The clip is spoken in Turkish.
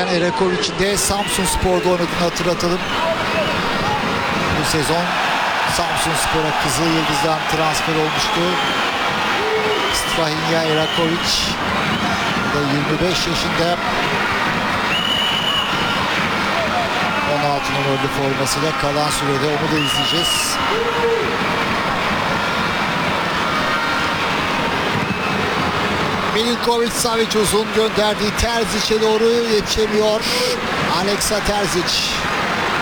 Strahinja Erakovic'in de Samsunspor'da oynadığını hatırlatalım. Bu sezon Samsunspor'a Kızıl Yıldız'dan transfer olmuştu. Strahinja Erakovic da 25 yaşında. 16 numaralı formasıyla kalan sürede onu da izleyeceğiz. Milinkovic Savic uzun gönderdiği Terzic'e doğru yetişemiyor. Aleksa Terzic.